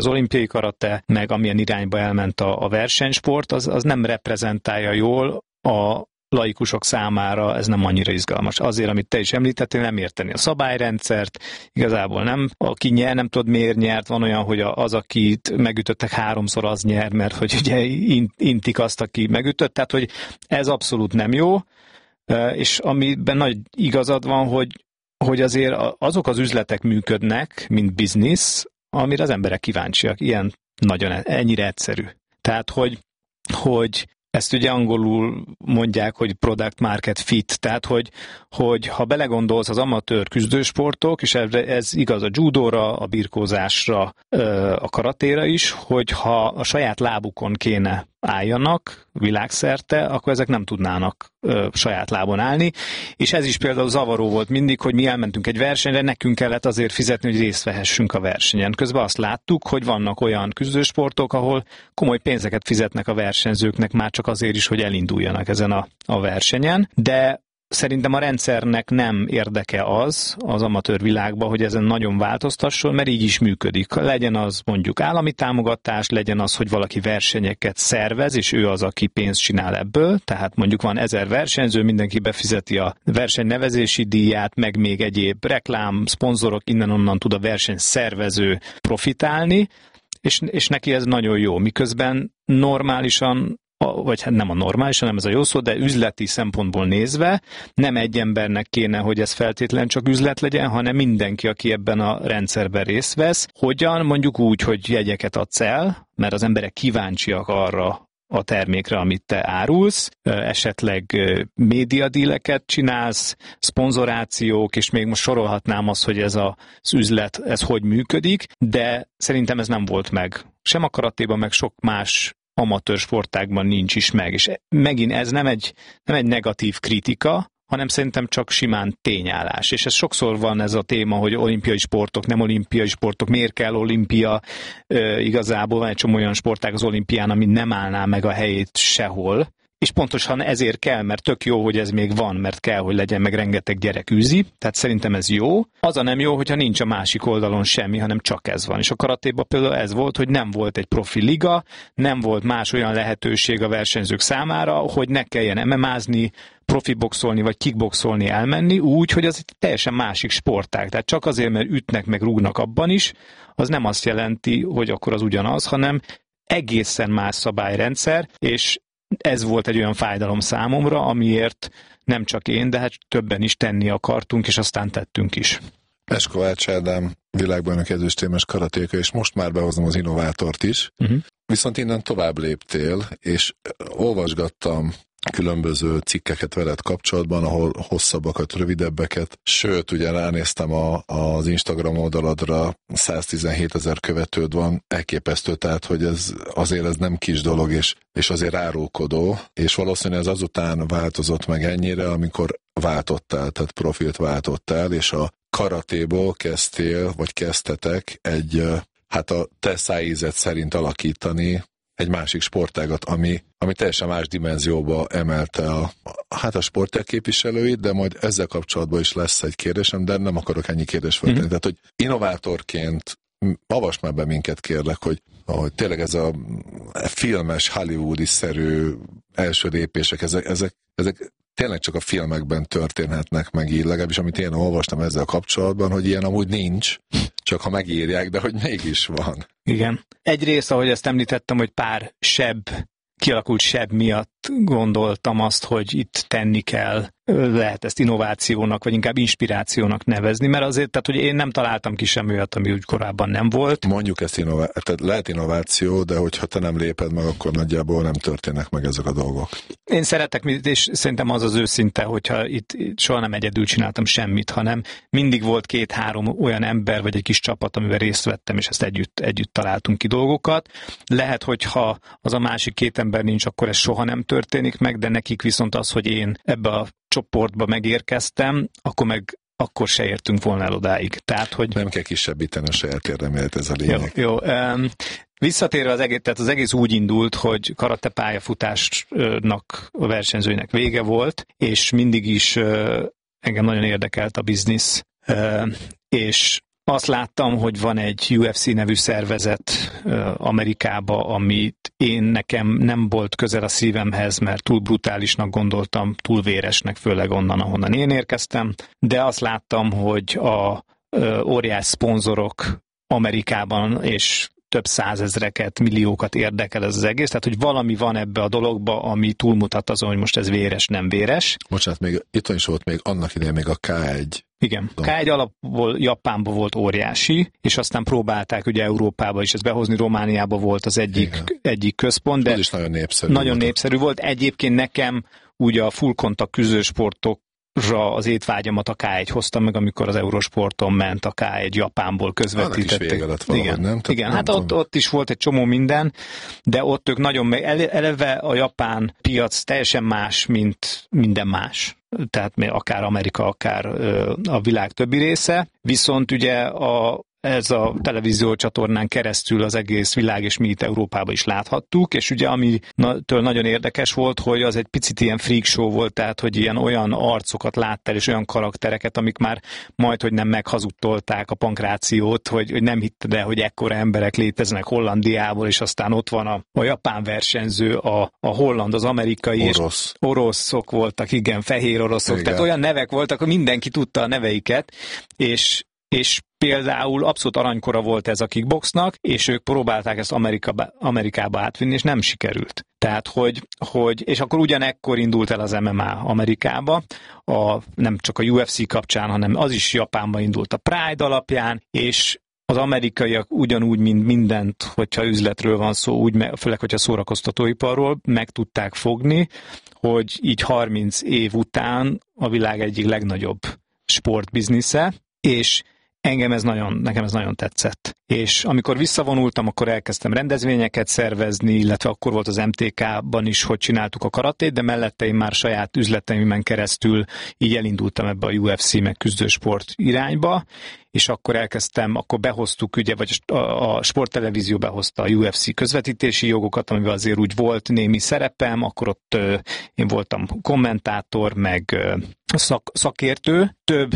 az olimpiai karate, meg amilyen irányba elment a versenysport, az nem reprezentálja jól a laikusok számára, ez nem annyira izgalmas. Azért, amit te is említettél, nem érteni a szabályrendszert, igazából nem. Aki nyer, nem tudod miért nyert, van olyan, hogy az, akit megütöttek 3-szor, az nyer, mert hogy ugye intik azt, aki megütött, tehát hogy ez abszolút nem jó, és amiben nagy igazad van, hogy azért azok az üzletek működnek, mint biznisz, amire az emberek kíváncsiak. Ilyen nagyon ennyire egyszerű. Tehát, hogy ezt ugye angolul mondják, hogy product market fit, tehát hogy ha belegondolsz az amatőr küzdősportok, és ez igaz a judóra, a birkózásra, a karatéra is, hogy ha a saját lábukon kéne álljanak világszerte, akkor ezek nem tudnának saját lábon állni, és ez is például zavaró volt mindig, hogy mi elmentünk egy versenyre, nekünk kellett azért fizetni, hogy részt vehessünk a versenyen. Közben azt láttuk, hogy vannak olyan küzdősportok, ahol komoly pénzeket fizetnek a versenyzőknek már csak azért is, hogy elinduljanak ezen a versenyen, de szerintem a rendszernek nem érdeke az amatőr világban, hogy ezen nagyon változtasson, mert így is működik. Legyen az mondjuk állami támogatás, legyen az, hogy valaki versenyeket szervez, és ő az, aki pénzt csinál ebből, tehát mondjuk van 1000 versenyző, mindenki befizeti a versenynevezési díját, meg még egyéb reklám, szponzorok, innen-onnan tud a versenyszervező profitálni, és neki ez nagyon jó, miközben normálisan, vagy hát nem a normális, hanem ez a jó szó, de üzleti szempontból nézve nem egy embernek kéne, hogy ez feltétlen csak üzlet legyen, hanem mindenki, aki ebben a rendszerben részt vesz. Hogyan? Mondjuk úgy, hogy jegyeket adsz el, mert az emberek kíváncsiak arra a termékre, amit te árulsz, esetleg médiadíleket csinálsz, szponzorációk, és még most sorolhatnám azt, hogy ez az üzlet, ez hogy működik, de szerintem ez nem volt meg. Sem a karatéban, meg sok más amatőr sportágban nincs is meg, és megint ez nem egy negatív kritika, hanem szerintem csak simán tényállás. És ez sokszor van ez a téma, hogy olimpiai sportok, nem olimpiai sportok, miért kell olimpia, igazából van egy csomó olyan sportág az olimpián, ami nem állná meg a helyét sehol, és pontosan ezért kell, mert tök jó, hogy ez még van, mert kell, hogy legyen, meg rengeteg gyerek űzi, tehát szerintem ez jó. Az a nem jó, hogyha nincs a másik oldalon semmi, hanem csak ez van. És a karatéban például ez volt, hogy nem volt egy profi liga, nem volt más olyan lehetőség a versenyzők számára, hogy ne kelljen MMA-zni, profi boxolni vagy kickboxolni elmenni, úgy, hogy az egy teljesen másik sportág. Tehát csak azért, mert ütnek meg rúgnak abban is, az nem azt jelenti, hogy akkor az ugyanaz, hanem egészen más szabályrendszer, és ez volt egy olyan fájdalom számomra, amiért nem csak én, de hát többen is tenni akartunk, és aztán tettünk is. Kovács Ádám, világbajnok ezüstérmes karatéka, és most már behozom az innovátort is. Viszont innen tovább léptél, és olvasgattam különböző cikkeket veled kapcsolatban, ahol hosszabbakat, rövidebbeket, sőt, ugye ránéztem az Instagram oldaladra, 117 000 követőd van, elképesztő, tehát, hogy ez nem kis dolog, és azért árulkodó, és valószínűleg ez azután változott meg ennyire, amikor váltottál, tehát profilt váltottál, és a karatéból kezdtetek egy, hát a te szájízed szerint alakítani egy másik sportágat, ami teljesen más dimenzióba emelte a sportág képviselőit, de majd ezzel kapcsolatban is lesz egy kérdésem, de nem akarok ennyi kérdést feltenni. Tehát, hogy innovátorként avasd már be minket, kérlek, hogy tényleg ez a filmes, hollywoodi-szerű első lépések, ezek tényleg csak a filmekben történhetnek meg így, legalábbis amit én olvastam ezzel kapcsolatban, hogy ilyen amúgy nincs, csak ha megírják, de hogy mégis van. Igen. Egyrészt, ahogy ezt említettem, hogy pár kialakult seb miatt gondoltam azt, hogy itt tenni kell, lehet ezt innovációnak, vagy inkább inspirációnak nevezni, mert azért, tehát, hogy én nem találtam ki semmi olyat, ami úgy korábban nem volt. Mondjuk ezt tehát lehet innováció, de hogyha te nem léped meg, akkor nagyjából nem történnek meg ezek a dolgok. Én szeretek, és szerintem az őszinte, hogyha itt soha nem egyedül csináltam semmit, hanem mindig volt 2-3 olyan ember, vagy egy kis csapat, amivel részt vettem, és ezt együtt találtunk ki dolgokat. Lehet, hogyha az a másik 2 ember nincs, akkor ez soha nem történik meg, de nekik viszont az, hogy én ebbe a csoportba megérkeztem, akkor se értünk volna el odáig. Tehát, hogy... Nem kell kisebbíteni a saját érdemélet, ez a lényeg. Jó. Visszatérve az egész úgy indult, hogy karate pályafutásnak a versenyzőinek vége volt, és mindig is engem nagyon érdekelt a biznisz, és azt láttam, hogy van egy UFC nevű szervezet Amerikába, amit nekem nem volt közel a szívemhez, mert túl brutálisnak gondoltam, túl véresnek, főleg onnan, ahonnan én érkeztem, de azt láttam, hogy a óriás szponzorok Amerikában és több százezreket, milliókat érdekel ez az egész, tehát hogy valami van ebbe a dologba, ami túlmutat azon, hogy most ez véres, nem véres. Bocsánat, még itt is volt még annak idején még a K1. Igen, K1 alapból Japánban volt óriási, és aztán próbálták ugye Európába is ezt behozni, Romániába volt az egyik központ, de az is nagyon népszerű nagyon népszerű volt. Egyébként nekem ugye a full contact küzdősportok az étvágyamat a K1 hoztam meg, amikor az Eurosporton ment a K1 Japánból közvetítettek. Igen, hát ott is volt egy csomó minden, de ott ők nagyon eleve a japán piac teljesen más, mint minden más. Tehát akár Amerika, akár a világ többi része. Viszont ugye ez a televíziócsatornán keresztül az egész világ, és mi itt Európában is láthattuk, és ugye amitől nagyon érdekes volt, hogy az egy picit ilyen freak show volt, tehát hogy ilyen olyan arcokat láttál, és olyan karaktereket, amik már majdhogy nem meghazudtolták a pankrációt, hogy nem hitted el, hogy ekkora emberek léteznek Hollandiából, és aztán ott van a japán versenyző, a holland, az amerikai, orosz. És oroszok voltak, igen, fehér oroszok, igen. Tehát olyan nevek voltak, hogy mindenki tudta a neveiket, és például abszolút aranykora volt ez a kickboxnak, és ők próbálták ezt Amerikába átvinni, és nem sikerült. Tehát, hogy és akkor ugyanekkor indult el az MMA Amerikába, nem csak a UFC kapcsán, hanem az is Japánba indult a Pride alapján, és az amerikaiak ugyanúgy, mint mindent, hogyha üzletről van szó, főleg, hogyha szórakoztatóiparról, meg tudták fogni, hogy így 30 év után a világ egyik legnagyobb sportbiznisze, és nekem ez nagyon tetszett. És amikor visszavonultam, akkor elkezdtem rendezvényeket szervezni, illetve akkor volt az MTK-ban is, hogy csináltuk a karatét, de mellette én már saját üzleteimen keresztül így elindultam ebbe a UFC meg küzdősport irányba, és akkor behoztuk, ugye, vagy a sporttelevízió behozta a UFC közvetítési jogokat, amivel azért úgy volt némi szerepem, akkor ott én voltam kommentátor, meg szakértő, több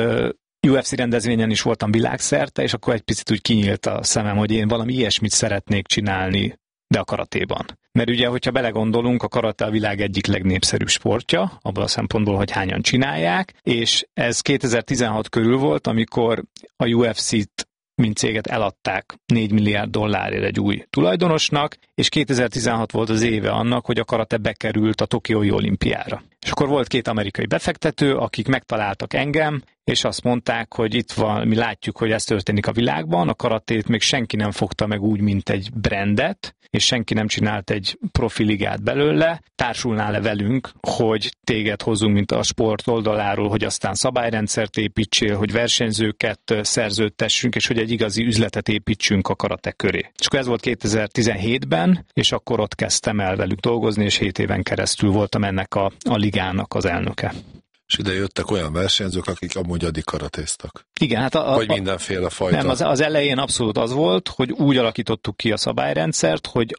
UFC rendezvényen is voltam világszerte, és akkor egy picit úgy kinyílt a szemem, hogy én valami ilyesmit szeretnék csinálni, de a karatéban. Mert ugye, hogyha belegondolunk, a karate a világ egyik legnépszerűbb sportja, abban a szempontból, hogy hányan csinálják, és ez 2016 körül volt, amikor a UFC-t mint céget eladták $4 milliárd egy új tulajdonosnak, és 2016 volt az éve annak, hogy a karate bekerült a Tokiói olimpiára. És akkor volt 2 amerikai befektető, akik megtaláltak engem, és azt mondták, hogy itt van, mi látjuk, hogy ez történik a világban, a karatét még senki nem fogta meg úgy, mint egy brandet, és senki nem csinált egy profiligát belőle, társulnál-e velünk, hogy téged hozzunk, mint a sport oldaláról, hogy aztán szabályrendszert építsél, hogy versenyzőket szerződtessünk, és hogy egy igazi üzletet építsünk a karate köré. És akkor ez volt 2017-ben, és akkor ott kezdtem el velük dolgozni, és 7 éven keresztül voltam ennek a ligának az elnöke. És ide jöttek olyan versenyzők, akik amúgy addig karatéztak. Igen, hát vagy mindenféle fajta. Nem, az elején abszolút az volt, hogy úgy alakítottuk ki a szabályrendszert, hogy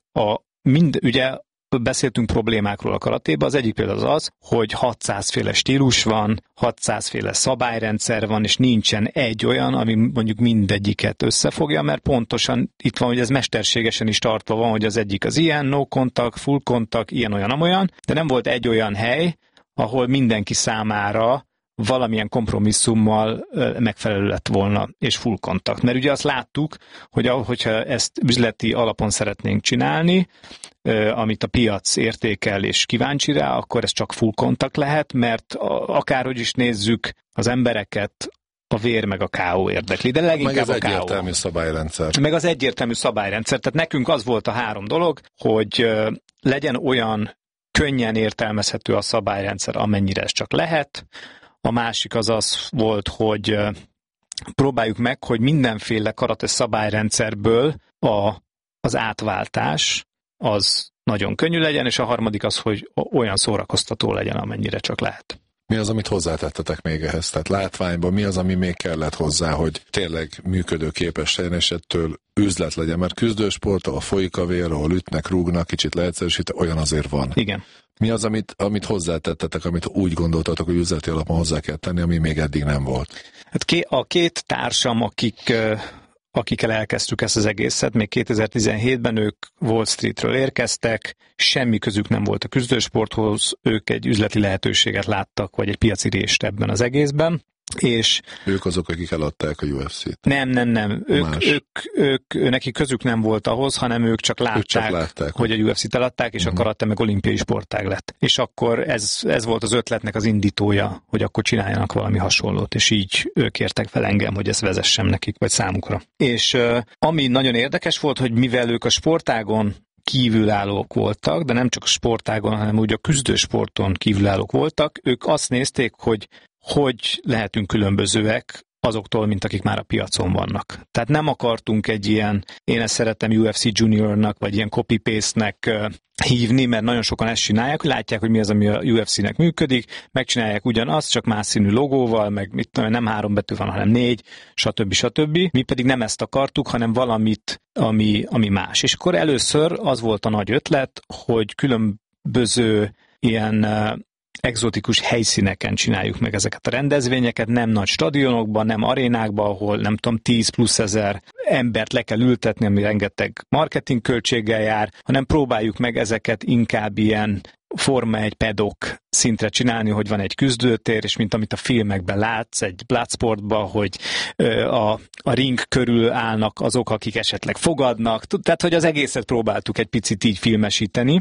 ugye beszéltünk problémákról a karatéban, az egyik például az, hogy 600 féle stílus van, 600 féle szabályrendszer van, és nincsen egy olyan, ami mondjuk mindegyiket összefogja, mert pontosan itt van, hogy ez mesterségesen is tartva van, hogy az egyik az ilyen, no contact, full contact, ilyen-olyan, amolyan, de nem volt egy olyan hely, ahol mindenki számára valamilyen kompromisszummal megfelelő lett volna, és full kontakt. Mert ugye azt láttuk, hogy hogyha ezt üzleti alapon szeretnénk csinálni, amit a piac értékel és kíváncsi rá, akkor ez csak full kontakt lehet, mert akárhogy is nézzük, az embereket a vér meg a KO érdekli, de leginkább a KO. Meg az egyértelmű szabályrendszer. Meg az egyértelmű szabályrendszer. Tehát nekünk az volt a 3 dolog, hogy legyen olyan könnyen értelmezhető a szabályrendszer, amennyire ez csak lehet. A másik az volt, hogy próbáljuk meg, hogy mindenféle karate szabályrendszerből az átváltás az nagyon könnyű legyen, és a harmadik az, hogy olyan szórakoztató legyen, amennyire csak lehet. Mi az, amit hozzátettetek még ehhez? Tehát látványban mi az, ami még kellett hozzá, hogy tényleg működőképes legyen, és ettől üzlet legyen? Mert küzdősport, ahol folyik a vér, ahol ütnek, rúgnak, kicsit leegyszerűsítve, olyan azért van. Igen. Mi az, amit hozzátettetek, amit úgy gondoltatok, hogy üzleti alapon hozzá kell tenni, ami még eddig nem volt? Hát a két társam, akikkel elkezdtük ezt az egészet, még 2017-ben ők Wall Streetről érkeztek, semmi közük nem volt a küzdősporthoz, ők egy üzleti lehetőséget láttak, vagy egy piaci rést ebben az egészben. És ők azok, akik eladták a UFC-t. Nem. Ők nekik közük nem volt ahhoz, hanem ők csak látták hogy a UFC-t eladták, és a karate meg olimpiai sportág lett. És akkor ez volt az ötletnek az indítója, hogy akkor csináljanak valami hasonlót, és így ők értek fel engem, hogy ezt vezessem nekik, vagy számukra. És ami nagyon érdekes volt, hogy mivel ők a sportágon kívülállók voltak, de nem csak a sportágon, hanem úgy a küzdősporton kívülállók voltak, ők azt nézték, hogy lehetünk különbözőek azoktól, mint akik már a piacon vannak. Tehát nem akartunk egy ilyen, én ezt szeretem UFC Juniornak, vagy ilyen copy-paste-nek hívni, mert nagyon sokan ezt csinálják, hogy látják, hogy mi az, ami a UFC-nek működik, megcsinálják ugyanazt, csak más színű logóval, meg mit tudom, nem 3 betű van, hanem 4, stb. Mi pedig nem ezt akartuk, hanem valamit, ami más. És akkor először az volt a nagy ötlet, hogy különböző ilyen egzotikus helyszíneken csináljuk meg ezeket a rendezvényeket, nem nagy stadionokban, nem arénákban, ahol nem tudom, 10 plusz ezer embert le kell ültetni, ami rengeteg marketing költséggel jár, hanem próbáljuk meg ezeket inkább ilyen Forma 1 pedok szintre csinálni, hogy van egy küzdőtér, és mint amit a filmekben látsz, egy Bloodsportban, hogy a ring körül állnak azok, akik esetleg fogadnak, tehát hogy az egészet próbáltuk egy picit így filmesíteni,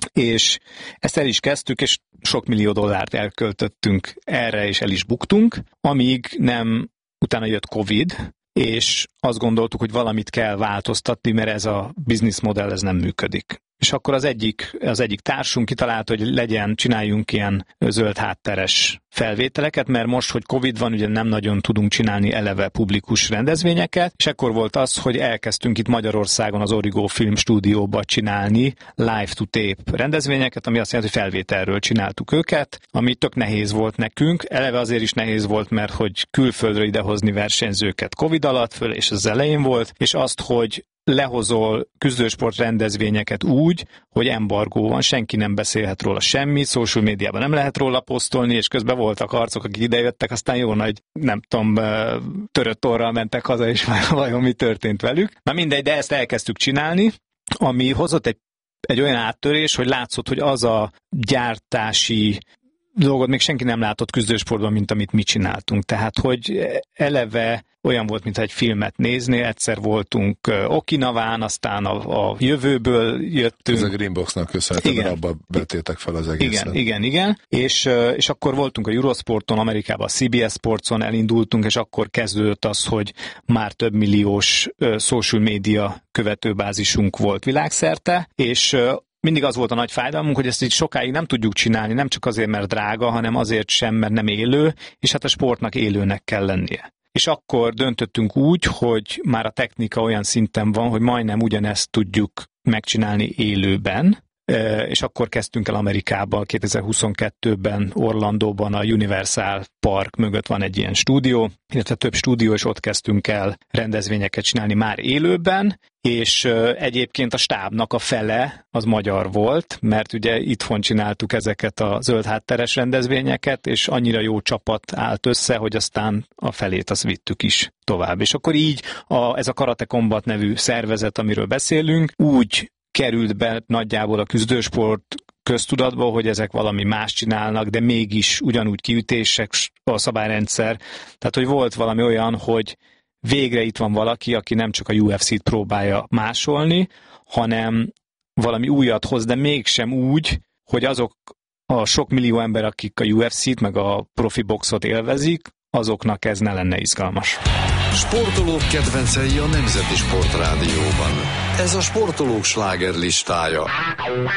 és ezt el is kezdtük, és sok millió dollárt elköltöttünk erre, és el is buktunk, amíg nem, utána jött Covid, és azt gondoltuk, hogy valamit kell változtatni, mert ez a business modell ez nem működik. És akkor az egyik társunk kitalálta, hogy csináljunk ilyen zöld hátteres felvételeket, mert most, hogy Covid van, ugye nem nagyon tudunk csinálni eleve publikus rendezvényeket, és ekkor volt az, hogy elkezdtünk itt Magyarországon az Origo Film Stúdióba csinálni live-to-tape rendezvényeket, ami azt jelenti, hogy felvételről csináltuk őket, ami tök nehéz volt nekünk. Eleve azért is nehéz volt, mert hogy külföldről idehozni versenyzőket Covid alatt föl, és az elején volt, és azt, hogy lehozol küzdősport rendezvényeket úgy, hogy embargó van, senki nem beszélhet róla semmit, social médiában nem lehet róla posztolni, és közben voltak arcok, akik idejöttek, aztán jó nagy, nem tudom, törött orral mentek haza, és vajon mi történt velük. Na mindegy, de ezt elkezdtük csinálni, ami hozott egy olyan áttörés, hogy látszott, hogy az a gyártási dolgot még senki nem látott küzdősportban, mint amit mi csináltunk. Tehát, hogy eleve olyan volt, mintha egy filmet nézni, egyszer voltunk Okinawán, aztán a jövőből jöttünk. Ez a Greenboxnak köszönhetően, abba vetétek fel az egészet. Igen. És akkor voltunk a Eurosporton, Amerikában a CBS Sportson elindultunk, és akkor kezdődött az, hogy már több milliós social media követőbázisunk volt világszerte, és mindig az volt a nagy fájdalmunk, hogy ezt így sokáig nem tudjuk csinálni, nem csak azért, mert drága, hanem azért sem, mert nem élő, és hát a sportnak élőnek kell lennie. És akkor döntöttünk úgy, hogy már a technika olyan szinten van, hogy majdnem ugyanezt tudjuk megcsinálni élőben, és akkor kezdtünk el Amerikába, 2022-ben Orlandóban a Universal Park mögött van egy ilyen stúdió, illetve több stúdió, és ott kezdtünk el rendezvényeket csinálni már élőben, és egyébként a stábnak a fele az magyar volt, mert ugye itthon csináltuk ezeket a zöld hátteres rendezvényeket, és annyira jó csapat állt össze, hogy aztán a felét azt vittük is tovább. És akkor így ez a Karate Combat nevű szervezet, amiről beszélünk, úgy került be nagyjából a küzdősport köztudatba, hogy ezek valami más csinálnak, de mégis ugyanúgy kiütések a szabályrendszer. Tehát, hogy volt valami olyan, hogy végre itt van valaki, aki nem csak a UFC-t próbálja másolni, hanem valami újat hoz, de mégsem úgy, hogy azok a sok millió ember, akik a UFC-t meg a profi boxot élvezik, azoknak ez ne lenne izgalmas. Sportolók kedvencei a Nemzeti Sportrádióban. Ez a sportolók slágerlistája.